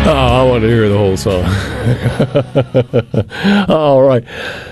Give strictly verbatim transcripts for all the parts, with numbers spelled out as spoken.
I want to hear the whole song. All right.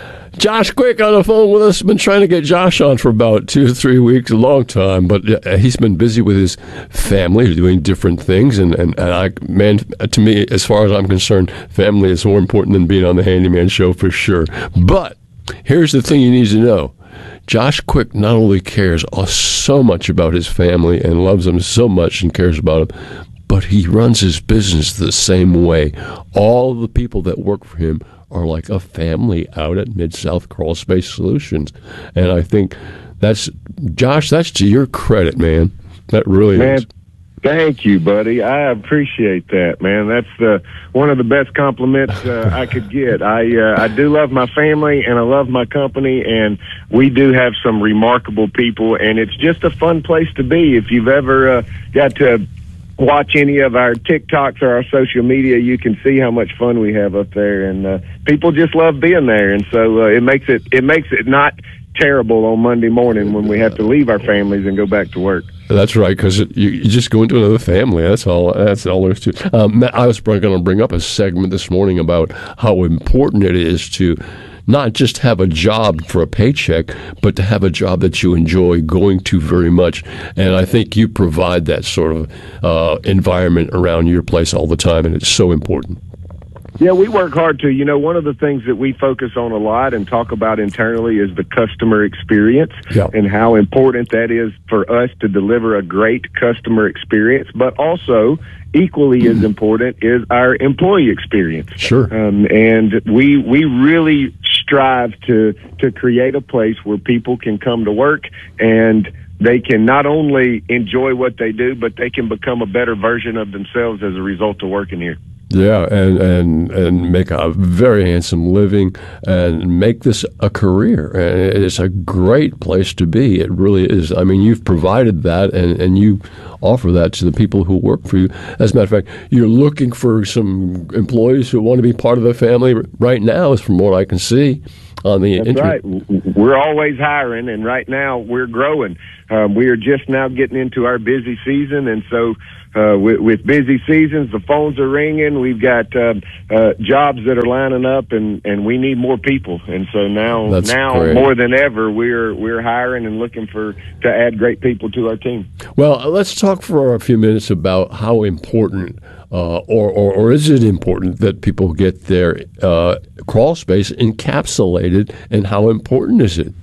Josh Quick on the phone with us. Been trying to get Josh on for about two or three weeks, a long time, but he's been busy with his family, doing different things. And, and, and I, man, to me, as far as I'm concerned, family is more important than being on the Handyman Show for sure. But here's the thing you need to know. Josh Quick not only cares so much about his family and loves them so much and cares about them, but he runs his business the same way. All of the people that work for him are like a family out at Mid-South Crawl Space Solutions. And I think that's, Josh, that's to your credit, man. That really man, is. Thank you, buddy. I appreciate that, man. That's the one of the best compliments uh, I could get. I uh, I do love my family, and I love my company, and we do have some remarkable people, and it's just a fun place to be. If you've ever uh, got to watch any of our TikToks or our social media, you can see how much fun we have up there, and uh, people just love being there, and so uh, it makes it it makes it not terrible on Monday morning when we have to leave our families and go back to work. That's right, because you, you just go into another family. That's all. That's all there is to it. Um, I was going to bring up a segment this morning about how important it is to not just have a job for a paycheck, but to have a job that you enjoy going to very much. And I think you provide that sort of uh, environment around your place all the time, and it's so important. Yeah, we work hard to. You know, one of the things that we focus on a lot and talk about internally is the customer experience yeah. and how important that is for us to deliver a great customer experience, but also equally mm. as important is our employee experience. Sure. Um, and we we really strive to to create a place where people can come to work and they can not only enjoy what they do, but they can become a better version of themselves as a result of working here. Yeah, and, and and make a very handsome living and make this a career. And it's a great place to be. It really is. I mean, you've provided that, and, and you offer that to the people who work for you. As a matter of fact, you're looking for some employees who want to be part of the family right now, is from what I can see on the That's internet. Right. We're always hiring, and right now we're growing. Um, we are just now getting into our busy season, and so uh, with, with busy seasons, the phones are ringing. We've got uh, uh, jobs that are lining up, and, and we need more people. And so now, That's now great. more than ever, we're we're hiring and looking for to add great people to our team. Well, let's talk for a few minutes about how important. Uh, or, or, or is it important that people get their uh, crawl space encapsulated, and how important is it?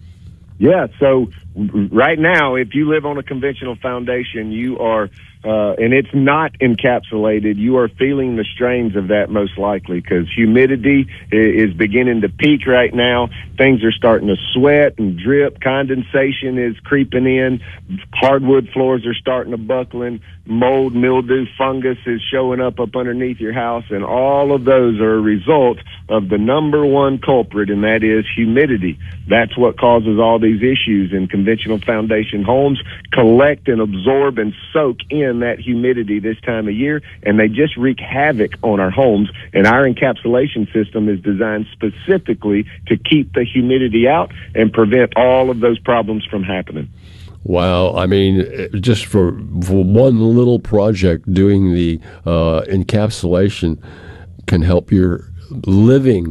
Yeah, so right now, if you live on a conventional foundation, you are, uh, and it's not encapsulated, you are feeling the strains of that most likely, because humidity is beginning to peak right now. Things are starting to sweat and drip. Condensation is creeping in. Hardwood floors are starting to buckle in. Mold, mildew, fungus is showing up up underneath your house, and all of those are a result of the number one culprit, and that is humidity. That's what causes all these issues in conventional foundation homes. Collect and absorb and soak in that humidity this time of year, and they just wreak havoc on our homes. And our encapsulation system is designed specifically to keep the humidity out and prevent all of those problems from happening. Wow. I mean, just for, for one little project, doing the uh, encapsulation can help your living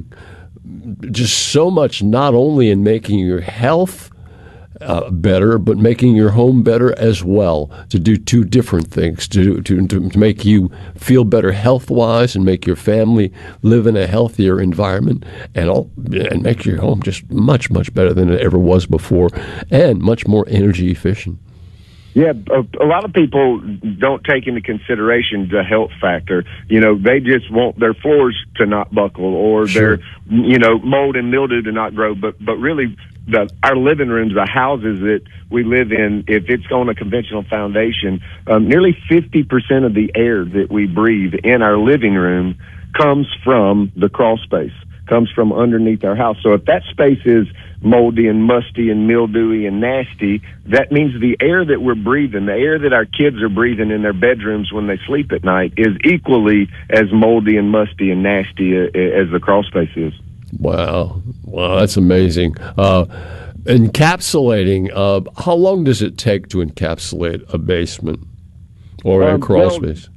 just so much, not only in making your health uh, better, but making your home better as well, to do two different things, to, to, to make you feel better health-wise and make your family live in a healthier environment, and all, and make your home just much, much better than it ever was before, and much more energy efficient. Yeah, a, a lot of people don't take into consideration the health factor. You know, they just want their floors to not buckle or Sure. their, you know, mold and mildew to not grow. But but really, the, our living rooms, the houses that we live in, if it's on a conventional foundation, um, nearly fifty percent of the air that we breathe in our living room comes from the crawl space, comes from underneath our house. So if that space is moldy and musty and mildewy and nasty, that means the air that we're breathing, the air that our kids are breathing in their bedrooms when they sleep at night, is equally as moldy and musty and nasty as the crawl space is. Wow. Wow, that's amazing. Uh, encapsulating, uh, how long does it take to encapsulate a basement or Um, a crawl well, space?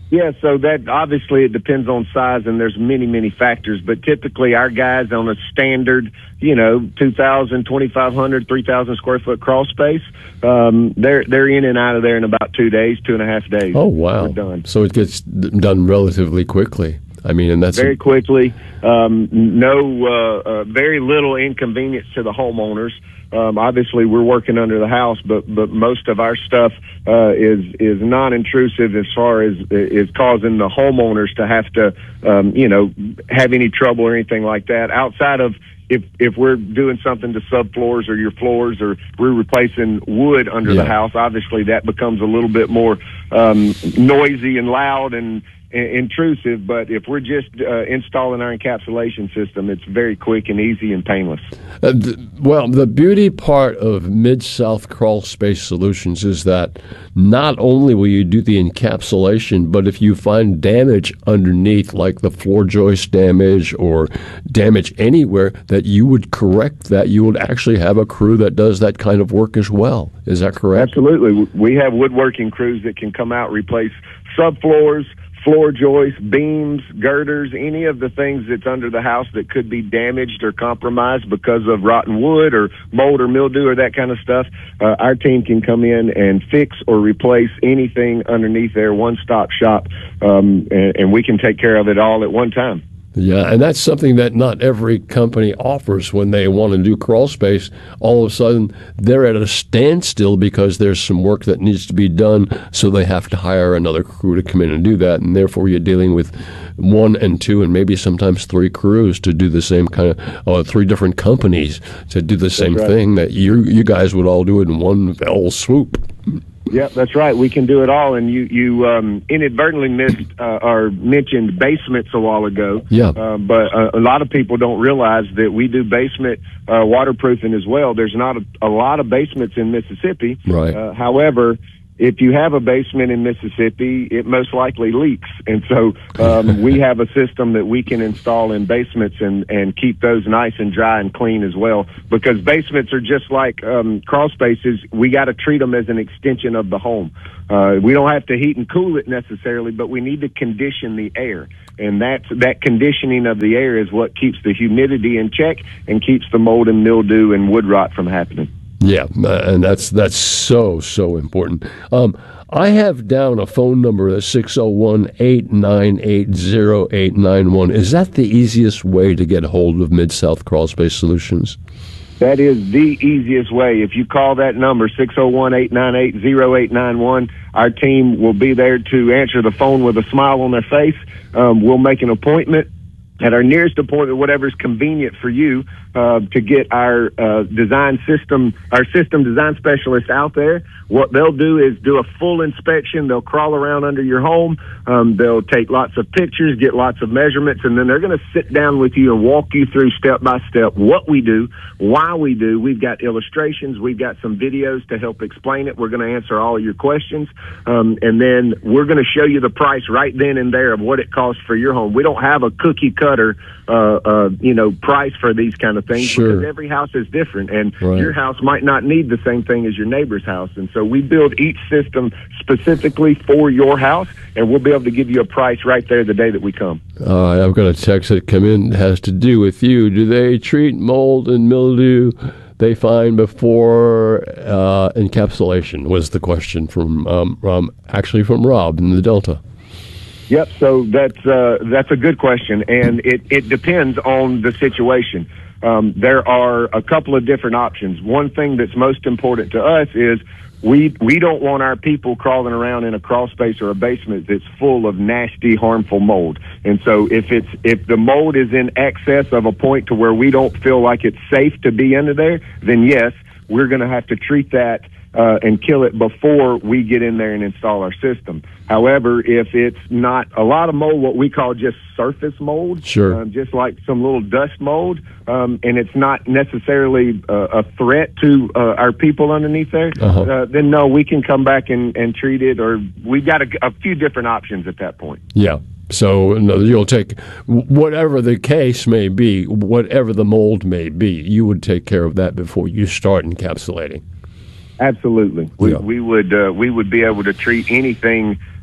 Yeah, so that obviously it depends on size, and there's many, many factors. But typically, our guys on a standard, you know, two thousand, twenty-five hundred, three thousand square foot crawl space, um, they're they're in and out of there in about two days, two and a half days. Oh wow! We're done. So it gets done relatively quickly. I mean, and that's very a- quickly. Um, no, uh, uh, very little inconvenience to the homeowners. Um, obviously, we're working under the house, but but most of our stuff uh, is is non-intrusive as far as is causing the homeowners to have to, um, you know, have any trouble or anything like that. Outside of if if we're doing something to subfloors or your floors, or we're replacing wood under Yeah. the house, obviously that becomes a little bit more um, noisy and loud and intrusive. But if we're just uh, installing our encapsulation system, it's very quick and easy and painless. Uh, th- well, the beauty part of Mid-South Crawl Space Solutions is that not only will you do the encapsulation, but if you find damage underneath, like the floor joist damage or damage anywhere, that you would correct that. You would actually have a crew that does that kind of work as well. Is that correct? Absolutely. We have woodworking crews that can come out, replace subfloors, floor joists, beams, girders, any of the things that's under the house that could be damaged or compromised because of rotten wood or mold or mildew or that kind of stuff. Uh, our team can come in and fix or replace anything underneath there, one-stop shop, um, and, and we can take care of it all at one time. Yeah, and that's something that not every company offers when they want to do crawl space. All of a sudden, they're at a standstill because there's some work that needs to be done, so they have to hire another crew to come in and do that, and therefore you're dealing with one and two and maybe sometimes three crews to do the same kind of, uh, three different companies to do the same right. thing that you you guys would all do it in one fell swoop. Yep, that's right. We can do it all. And you, you um, inadvertently missed uh, or mentioned basements a while ago. Yeah. Uh, but uh, a lot of people don't realize that we do basement uh, waterproofing as well. There's not a, a lot of basements in Mississippi. Right. Uh, however, if you have a basement in Mississippi, it most likely leaks. And so um, we have a system that we can install in basements and, and keep those nice and dry and clean as well. Because basements are just like um, crawl spaces. We got to treat them as an extension of the home. Uh, we don't have to heat and cool it necessarily, but we need to condition the air. And that's, that conditioning of the air is what keeps the humidity in check and keeps the mold and mildew and wood rot from happening. Yeah, and that's that's so, so important. Um, I have down a phone number that's six oh one, eight nine eight, oh eight nine one. Is that the easiest way to get a hold of Mid-South Crawl Space Solutions? That is the easiest way. If you call that number, six oh one, eight nine eight, oh eight nine one, our team will be there to answer the phone with a smile on their face. Um, we'll make an appointment at our nearest appointment, whatever's convenient for you, uh, to get our uh, design system, our system design specialist out there. What they'll do is do a full inspection. They'll crawl around under your home. Um, they'll take lots of pictures, get lots of measurements, and then they're going to sit down with you and walk you through step by step what we do, why we do. We've got illustrations. We've got some videos to help explain it. We're going to answer all of your questions. Um, and then we're going to show you the price right then and there of what it costs for your home. We don't have a cookie cutter, uh, uh, you know, price for these kind of things Sure. because every house is different, and Right. your house might not need the same thing as your neighbor's house. And so we build each system specifically for your house, and we'll be able to give you a price right there the day that we come. Uh, I've got a text that come in that has to do with you. Do they treat mold and mildew they find before uh, encapsulation? Was the question from um, um, actually from Rob in the Delta. Yep. So that's uh, that's a good question, and it, it depends on the situation. Um, there are a couple of different options. One thing that's most important to us is we we don't want our people crawling around in a crawl space or a basement that's full of nasty, harmful mold. And so if it's if the mold is in excess of a point to where we don't feel like it's safe to be under there, then yes, we're going to have to treat that Uh, and kill it before we get in there and install our system. However, if it's not a lot of mold, what we call just surface mold, Sure. um, just like some little dust mold, um, and it's not necessarily uh, a threat to uh, our people underneath there, Uh-huh. uh, then no, we can come back and, and treat it, or we've got a, a few different options at that point. Yeah. So no, you'll take whatever the case may be, whatever the mold may be, you would take care of that before you start encapsulating. Absolutely, we, Yeah. we would uh, we would be able to treat anything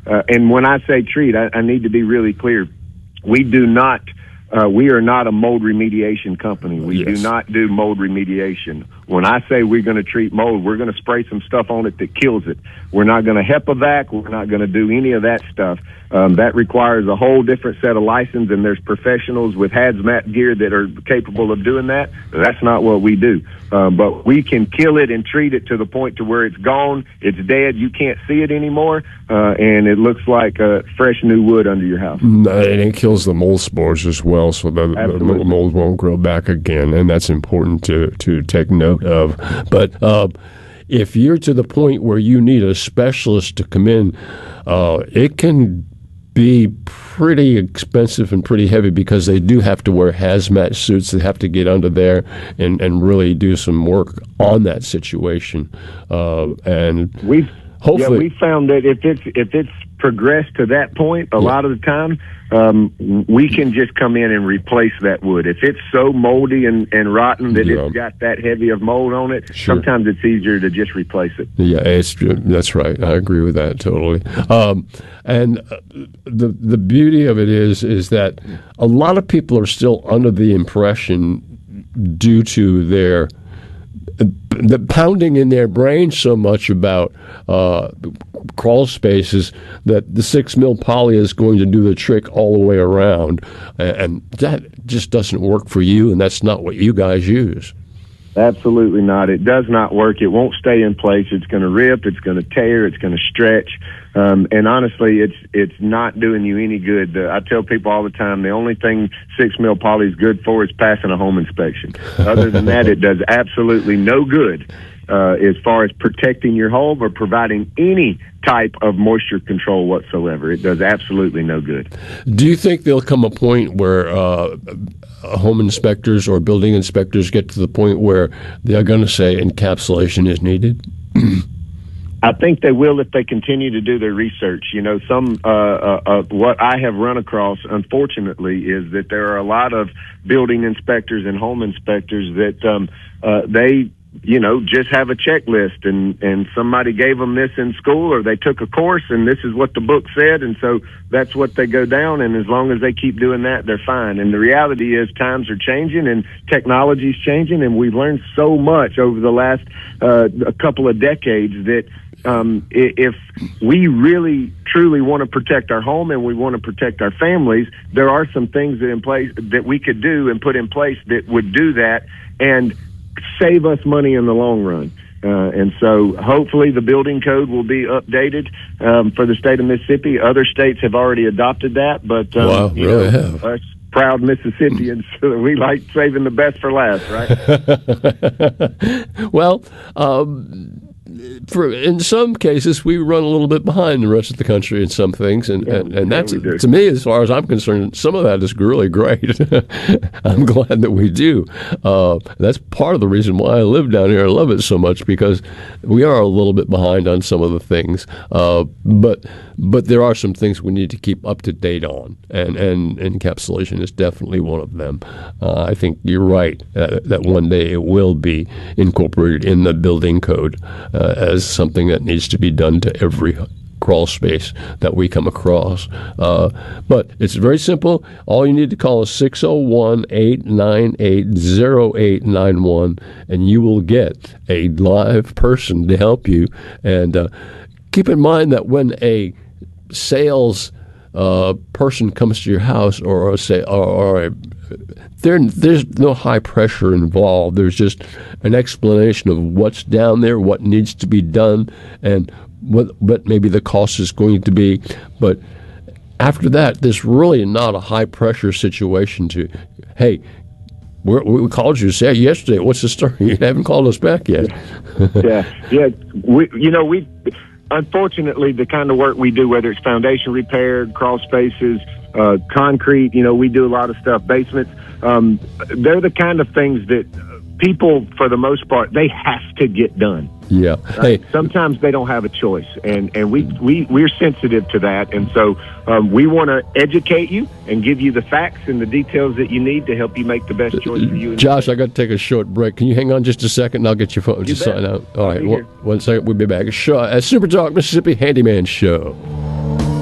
uh, and when I say treat, I, I need to be really clear. We do not, uh, we are not a mold remediation company. We Yes. do not do mold remediation. When I say we're going to treat mold, we're going to spray some stuff on it that kills it. We're not going to HEPA-vac. We're not going to do any of that stuff. Um, that requires a whole different set of license, and there's professionals with hazmat gear that are capable of doing that. That's not what we do. Um, but we can kill it and treat it to the point to where it's gone, it's dead, you can't see it anymore, uh, and it looks like uh, fresh new wood under your house. And it kills the mold spores as well, so the, the mold won't grow back again, and that's important to, to take note of. But uh, if you're to the point where you need a specialist to come in, uh, it can be pretty expensive and pretty heavy because they do have to wear hazmat suits. They have to get under there and, and really do some work on that situation. Uh, and we've hopefully, yeah, we found that if it's if it's progressed to that point, a yeah. lot of the time, um, we can just come in and replace that wood. If it's so moldy and, and rotten that yeah. it's got that heavy of mold on it, sure. sometimes it's easier to just replace it. Yeah, it's, that's right. I agree with that totally. Um, and the the beauty of it is is that a lot of people are still under the impression, due to their the pounding in their brain so much about uh, crawl spaces, that the six mil poly is going to do the trick all the way around, and that just doesn't work for you, and that's not what you guys use. Absolutely not. It does not work. It won't stay in place. It's going to rip. It's going to tear. It's going to stretch. Um, and honestly, it's it's not doing you any good. Uh, I tell people all the time, the only thing six mil poly is good for is passing a home inspection. Other than that, it does absolutely no good uh, as far as protecting your home or providing any type of moisture control whatsoever. It does absolutely no good. Do you think there'll come a point where uh, home inspectors or building inspectors get to the point where they're going to say encapsulation is needed? I think they will if they continue to do their research. You know, some uh, uh, uh, what I have run across, unfortunately, is that there are a lot of building inspectors and home inspectors that um, uh, they, you know, just have a checklist, and, and somebody gave them this in school, or they took a course, and this is what the book said, and so that's what they go down, and as long as they keep doing that, they're fine. And the reality is times are changing, and technology's changing, and we've learned so much over the last uh, a couple of decades that Um, if we really truly want to protect our home and we want to protect our families, there are some things that in place that we could do and put in place that would do that and save us money in the long run. Uh, and so hopefully the building code will be updated um, for the state of Mississippi. Other states have already adopted that, but um, wow, you really know, have. us proud Mississippians, we like saving the best for last, right? Well, um, for in some cases, we run a little bit behind the rest of the country in some things, and, yeah, and, and that's, yeah, to me, as far as I'm concerned, some of that is really great. I'm glad that we do. Uh, that's part of the reason why I live down here. I love it so much, because we are a little bit behind on some of the things, uh, but but there are some things we need to keep up to date on, and, and encapsulation is definitely one of them. Uh, I think you're right, uh, that one day it will be incorporated in the building code uh, as something that needs to be done to every crawl space that we come across. Uh, but it's very simple. All you need to call is six oh one, eight nine eight, oh eight nine one, and you will get a live person to help you. And uh, keep in mind that when a sales uh, person comes to your house, or, or say, or, or a, there, there's no high pressure involved. There's just an explanation of what's down there, what needs to be done, and what, what maybe the cost is going to be. But after that, there's really not a high pressure situation to, hey, we're, we called you say yesterday, what's the story? You haven't called us back yet. yeah, yeah. We, you know, we. Unfortunately, the kind of work we do, whether it's foundation repair, crawl spaces, uh, concrete, you know, we do a lot of stuff, basements, um, they're the kind of things that people, for the most part, they have to get done. Yeah. Right? Hey. Sometimes they don't have a choice, and, and we, we, we're sensitive to that. And so um, we want to educate you and give you the facts and the details that you need to help you make the best choice for you. Josh, I got to take a short break. Can you hang on just a second, and I'll get your phone you just bet. sign out. All right, one, one second, we'll be back. Show, uh, Super Talk Mississippi Handyman Show.